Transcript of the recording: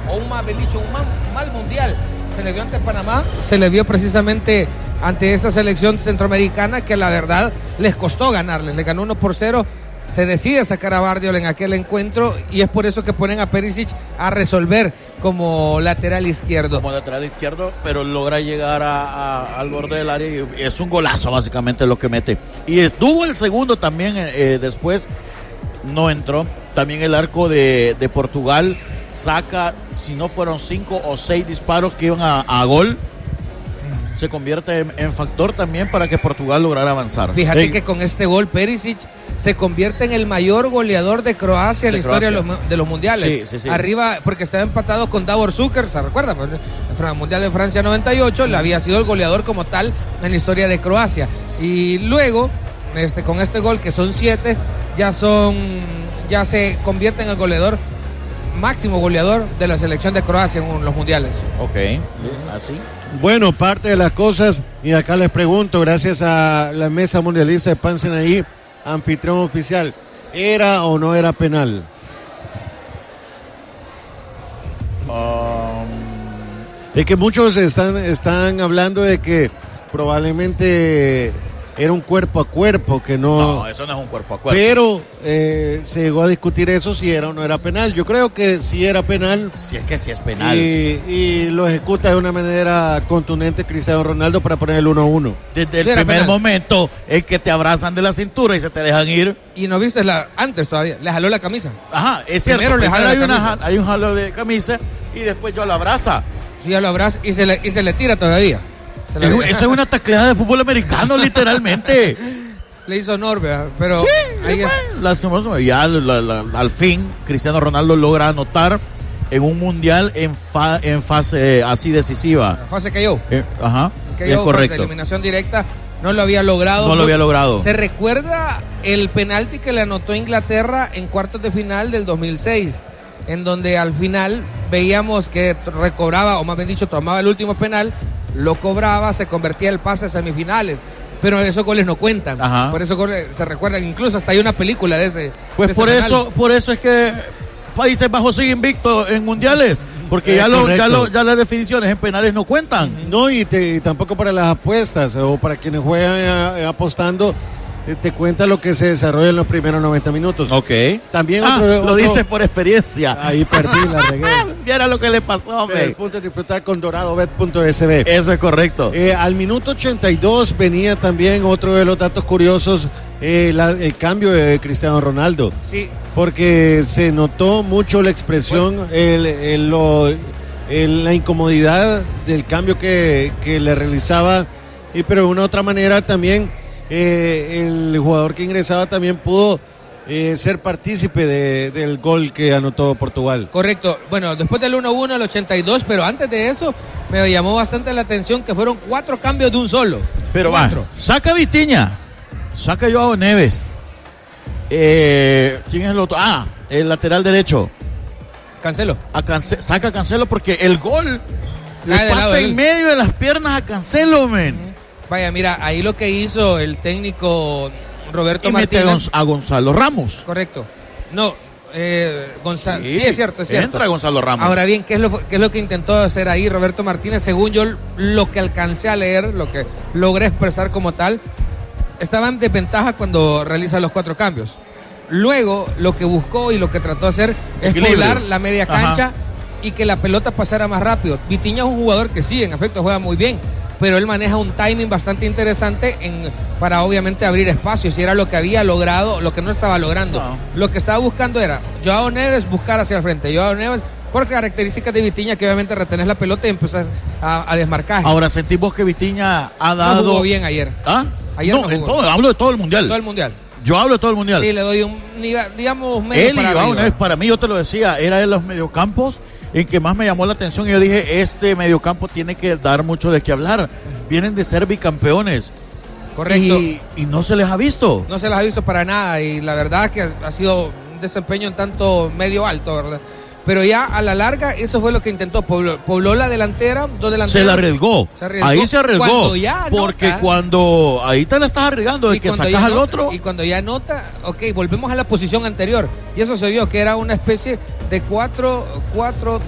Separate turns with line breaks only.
más bien dicho, un mal mundial. Se le vio ante Panamá, se le vio precisamente ante esta selección centroamericana que la verdad les costó ganarles. Le ganó 1-0. Se decide sacar a Bárdiol en aquel encuentro y es por eso que ponen a Perisic a resolver como lateral izquierdo.
Como lateral izquierdo, pero logra llegar al borde del área y es un golazo básicamente lo que mete. Y estuvo el segundo también después, no entró. También el arco de Portugal saca, si no fueron 5 o 6 disparos que iban a gol. Se convierte en factor también para que Portugal lograra avanzar.
Fíjate que con este gol Perisic se convierte en el mayor goleador de Croacia en la historia de los mundiales. Sí. Arriba, porque estaba empatado con Davor Šuker, ¿se recuerda? El Mundial de Francia 98, le había sido el goleador como tal en la historia de Croacia. Y luego, con este gol, que son 7, ya se convierte en el máximo goleador de la selección de Croacia en los mundiales.
Ok, así.
Bueno, parte de las cosas, y acá les pregunto, gracias a la mesa mundialista de Pansanaí, anfitrión oficial, ¿era o no era penal? Es que muchos están hablando de que probablemente era un cuerpo a cuerpo, que no...
No, eso no es un cuerpo a cuerpo.
Pero se llegó a discutir eso, si era o no era penal. Yo creo que sí era penal.
Si es que sí es penal.
Y lo ejecuta de una manera contundente Cristiano Ronaldo para poner el 1-1.
Desde el primer momento es que te abrazan de la cintura y se te dejan ir.
Y no viste antes todavía, le jaló la camisa.
Ajá, es cierto. Primero hay un jalo de camisa y después yo lo abraza.
Sí, ya lo abraza y se le tira todavía.
Eso es una tacleada de fútbol americano, literalmente.
Le hizo honor, pero...
Sí, al fin, Cristiano Ronaldo logra anotar en un mundial en fase así decisiva.
La fase cayó.
Ajá,
es correcto. Eliminación directa, no lo había logrado.
No lo había logrado.
¿Se recuerda el penalti que le anotó Inglaterra en cuartos de final del 2006? En donde al final veíamos que recobraba, o más bien dicho, tomaba el último penal, lo cobraba, se convertía el pase a semifinales, pero esos goles no cuentan. Ajá. Por eso se recuerdan, incluso hasta hay una película de ese.
Pues por eso es que Países Bajos sigue invicto en mundiales, porque ya las definiciones en penales no cuentan.
No, y tampoco para las apuestas o para quienes juegan apostando. Te cuenta lo que se desarrolla en los primeros 90 minutos.
Ok.
También
lo dices por experiencia.
Ahí perdí la regué.
Viera lo que le pasó, hombre.
El punto es disfrutar con doradobet.sb.
Eso es correcto.
Al minuto 82 venía también otro de los datos curiosos, el cambio de Cristiano Ronaldo.
Sí.
Porque se notó mucho la expresión, la incomodidad del cambio que le realizaba, pero de una u otra manera también... el jugador que ingresaba también pudo ser partícipe del gol que anotó Portugal.
Correcto. Bueno, después del 1-1 al 82, pero antes de eso me llamó bastante la atención que fueron 4 cambios de un solo.
Pero saca Vitinha, saca Joao Neves. ¿Quién es el otro? El lateral derecho.
Cancelo.
Saca Cancelo porque el gol le pasa en medio de las piernas a Cancelo, men.
Vaya, mira, ahí lo que hizo el técnico Roberto Martínez.
A Gonzalo Ramos.
Correcto. No, Gonzalo. Sí, es cierto.
Entra Gonzalo Ramos.
Ahora bien, ¿qué es lo que intentó hacer ahí Roberto Martínez? Según yo, lo que alcancé a leer, lo que logré expresar como tal, estaba en desventaja cuando realiza los 4 cambios. Luego, lo que buscó y lo que trató de hacer es poblar la media cancha y que la pelota pasara más rápido. Vitinha es un jugador que sí, en efecto, juega muy bien, pero él maneja un timing bastante interesante para obviamente abrir espacios, y era lo que había logrado, lo que no estaba logrando. No. Lo que estaba buscando era Joao Neves buscar hacia el frente, Joao Neves, por características de Vitinha, que obviamente retenés la pelota y empezás a desmarcar.
Ahora, sentimos que Vitinha ha dado...
No jugó bien ayer.
Ayer no, hablo de todo el mundial.
Todo el mundial.
Yo hablo de todo el mundial.
Sí, le doy digamos, medio
él para Joao Neves, para mí, yo te lo decía, era de los mediocampos en que más me llamó la atención, y yo dije, este mediocampo tiene que dar mucho de qué hablar. Vienen de ser bicampeones.
Correcto.
Y no se les ha visto.
No se les ha visto para nada, y la verdad que ha sido un desempeño en tanto medio alto, ¿verdad? Pero ya a la larga eso fue lo que intentó. Pobló la delantera, 2 delanteros.
Se la arriesgó. Ahí se arriesgó. Porque cuando ahí te la estás arriesgando de que sacas al otro.
Y cuando ya anota, ok, volvemos a la posición anterior. Y eso se vio que era una especie de 4-3-3